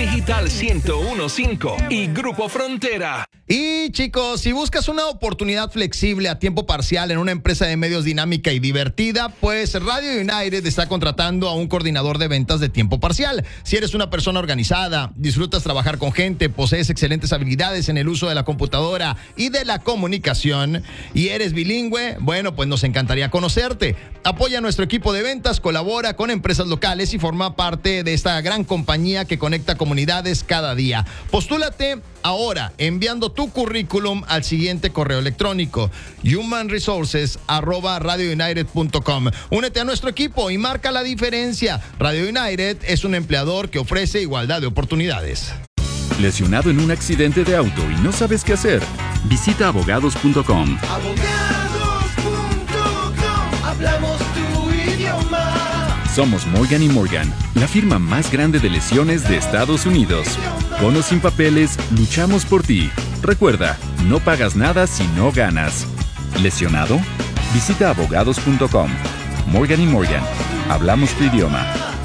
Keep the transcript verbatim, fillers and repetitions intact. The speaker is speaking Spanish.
Digital ciento uno punto cinco y Grupo Frontera. Y chicos, si buscas una oportunidad flexible a tiempo parcial en una empresa de medios dinámica y divertida, pues Radio United está contratando a un coordinador de ventas de tiempo parcial. Si eres una persona organizada, disfrutas trabajar con gente, posees excelentes habilidades en el uso de la computadora y de la comunicación y eres bilingüe, bueno, pues nos encantaría conocerte. Apoya a nuestro equipo de ventas, colabora con empresas locales y forma parte de esta gran compañía que conecta comunidades cada día. Postúlate ahora enviando tu currículum al siguiente correo electrónico: human resources arroba radio united punto com. Únete a nuestro equipo y marca la diferencia. Radio United es un empleador que ofrece igualdad de oportunidades. ¿Lesionado en un accidente de auto y no sabes qué hacer? Visita abogados punto com. abogados punto com, hablamos tu idioma. Somos Morgan y Morgan, la firma más grande de lesiones de Estados Unidos. Con o sin papeles, luchamos por ti. Recuerda, no pagas nada si no ganas. ¿Lesionado? Visita abogados punto com. Morgan y Morgan, hablamos tu idioma.